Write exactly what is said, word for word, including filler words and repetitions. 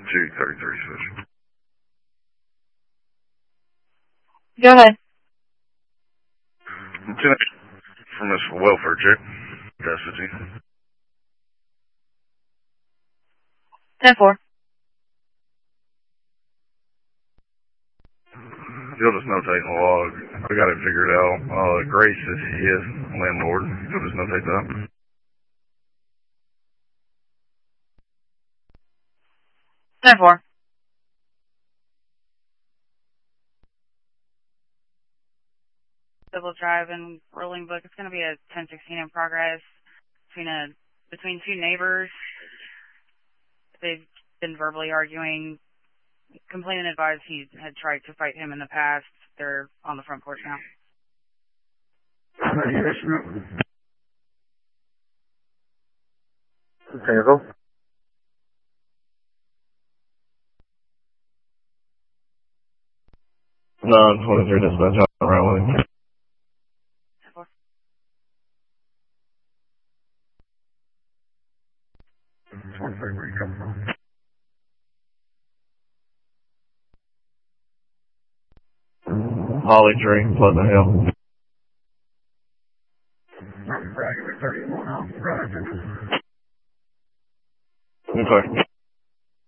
two thirty-three, switch. Go ahead. Lieutenant from this welfare check. Custody. ten four. You'll just notate the log. I got it figured out. Uh, Grace is his landlord. You'll just notate that. ten four. Double drive and rolling book. It's going to be a ten sixteen in progress between a between two neighbors. They've been verbally arguing. Complainant advised he had tried to fight him in the past. They're on the front porch now. Yes, Table. No, twenty-three dispatch on right way. twenty-three, where you come from? Holly Tree, Pleasant Hill. thirty-one, I'm driving. Okay.